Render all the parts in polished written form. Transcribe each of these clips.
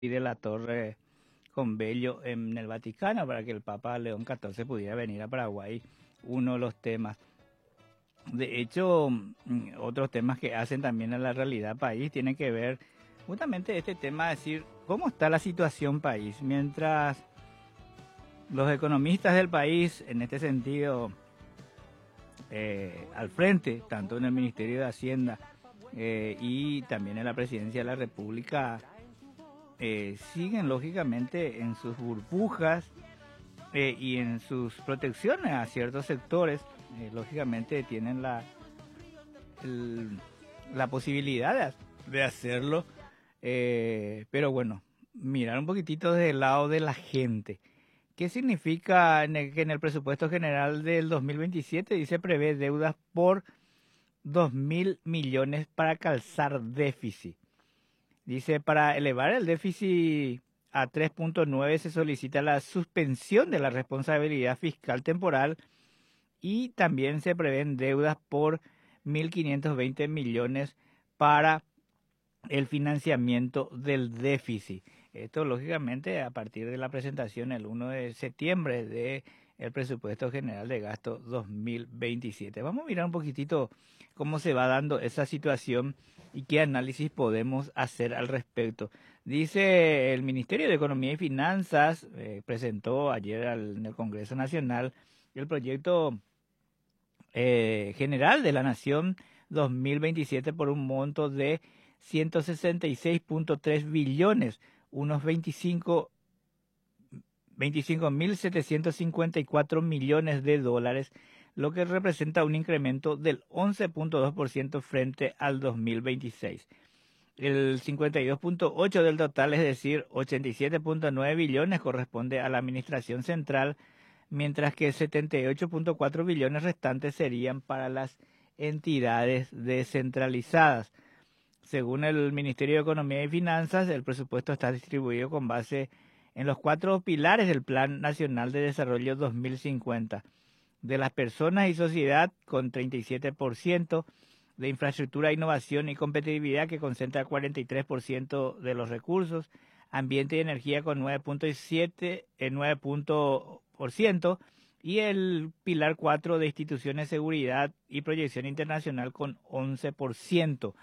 de la Torre con Bello en el Vaticano para que el Papa León XIV pudiera venir a Paraguay, uno de los temas. De hecho, otros temas que hacen también a la realidad país tienen que ver justamente este tema de decir cómo está la situación país, mientras los economistas del país, en este sentido, al frente, tanto en el Ministerio de Hacienda y también en la Presidencia de la República, siguen lógicamente en sus burbujas y en sus protecciones a ciertos sectores, lógicamente tienen la posibilidad de hacerlo, pero bueno, mirar un poquitito desde el lado de la gente. ¿Qué significa que en el presupuesto general del 2027 dice prevé deudas por 2.000 millones para calzar déficit? Dice, para elevar el déficit a 3.9 se solicita la suspensión de la responsabilidad fiscal temporal y también se prevén deudas por 1.520 millones para el financiamiento del déficit. Esto, lógicamente, a partir de la presentación el 1 de septiembre del presupuesto general de gasto 2027. Vamos a mirar un poquitito cómo se va dando esa situación y qué análisis podemos hacer al respecto. Dice el Ministerio de Economía y Finanzas, presentó ayer en el Congreso Nacional el proyecto general de la Nación 2027 por un monto de 166.3 billones, unos 25.754 millones de dólares, lo que representa un incremento del 11.2% frente al 2026. El 52.8 del total, es decir, 87.9 billones, corresponde a la Administración Central, mientras que 78.4 billones restantes serían para las entidades descentralizadas. Según el Ministerio de Economía y Finanzas, el presupuesto está distribuido con base en los 4 pilares del Plan Nacional de Desarrollo 2050, de las personas y sociedad con 37%, de infraestructura, innovación y competitividad que concentra 43% de los recursos, ambiente y energía con 9.7%, y el pilar 4 de instituciones, seguridad y proyección internacional con 11%.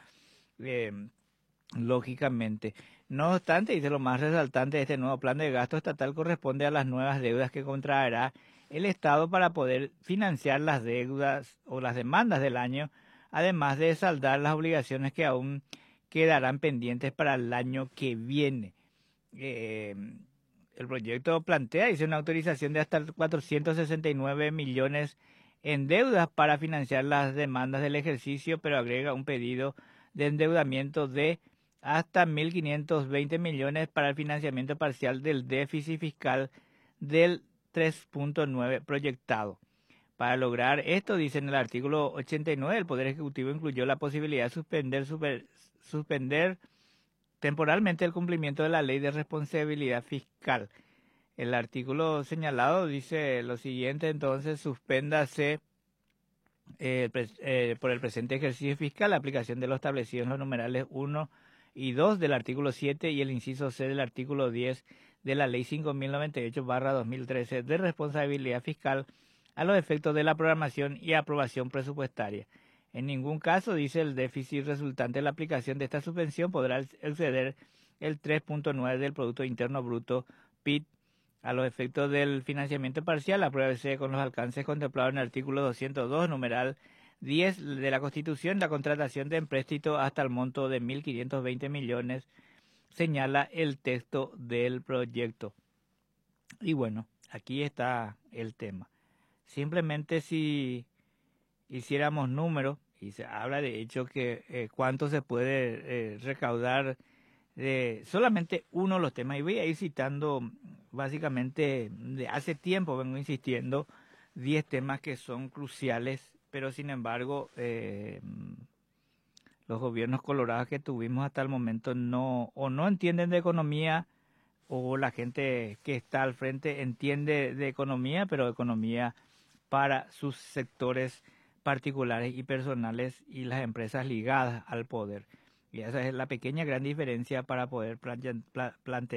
Lógicamente. No obstante, dice, lo más resaltante de este nuevo plan de gasto estatal corresponde a las nuevas deudas que contraerá el Estado para poder financiar las deudas o las demandas del año, además de saldar las obligaciones que aún quedarán pendientes para el año que viene. El proyecto plantea, dice, una autorización de hasta 469 millones en deudas para financiar las demandas del ejercicio, pero agrega un pedido de endeudamiento de hasta 1.520 millones para el financiamiento parcial del déficit fiscal del 3.9 proyectado. Para lograr esto, dice en el artículo 89, el Poder Ejecutivo incluyó la posibilidad de suspender temporalmente el cumplimiento de la Ley de Responsabilidad Fiscal. El artículo señalado dice lo siguiente, entonces, suspéndase por el presente ejercicio fiscal la aplicación de lo establecido en los numerales 1 y 2 del artículo 7 y el inciso C del artículo 10 de la Ley 5.098/2013 de responsabilidad fiscal a los efectos de la programación y aprobación presupuestaria. En ningún caso, dice, el déficit resultante de la aplicación de esta suspensión podrá exceder el 3.9 del Producto Interno Bruto, PIB. A los efectos del financiamiento parcial, apruébese con los alcances contemplados en el artículo 202, numeral 10 de la Constitución, la contratación de empréstito hasta el monto de 1.520 millones, señala el texto del proyecto. Y bueno, aquí está el tema. Simplemente si hiciéramos números, y se habla de hecho que cuánto se puede recaudar de solamente uno de los temas, y voy a ir citando básicamente de hace tiempo, vengo insistiendo, 10 temas que son cruciales, pero sin embargo los gobiernos colorados que tuvimos hasta el momento no entienden de economía, o la gente que está al frente entiende de economía, pero economía para sus sectores particulares y personales y las empresas ligadas al poder. Y esa es la pequeña gran diferencia para poder plantear